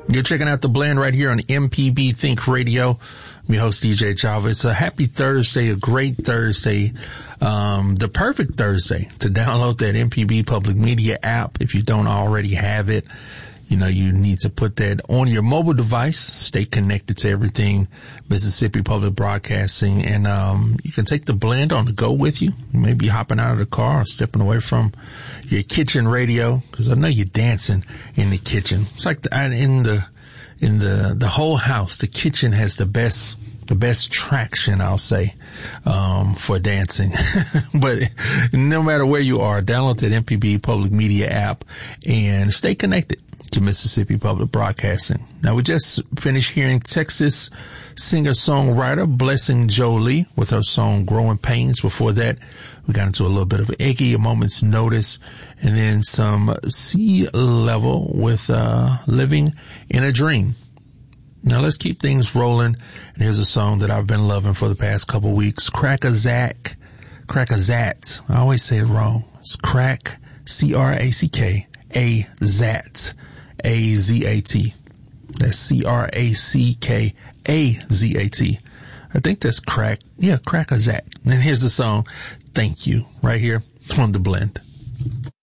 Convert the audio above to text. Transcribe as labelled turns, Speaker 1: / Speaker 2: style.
Speaker 1: You're checking out The Blend right here on MPB Think Radio. I'm your host, DJ Java. It's a happy Thursday, a great Thursday, the perfect Thursday to download that MPB Public Media app. If you don't already have it, you know, you need to put that on your mobile device. Stay connected to everything Mississippi Public Broadcasting. And you can take The Blend on the go with you. You may be hopping out of the car or stepping away from your kitchen radio, because I know you're dancing in the kitchen. It's like in the whole house, the kitchen has the best traction, I'll say, for dancing. But no matter where you are, download that MPB Public Media app and stay connected to Mississippi Public Broadcasting. Now, we just finished hearing Texas singer-songwriter Blessing Jolie with her song Growing Pains. Before that, we got into a little bit of Iggy, A Moment's Notice, and then some Sea Level with Living in a Dream. Now, let's keep things rolling. And here's a song that I've been loving for the past couple weeks. Crack-a-Zat. I always say it wrong. It's Crack, C-R-A-C-K, A-Zat. A-Z-A-T. That's C-R-A-C-K-A-Z-A-T. I think that's Crack. Yeah, Crack-a-Zat. And here's the song, Thank You, right here on The Blend.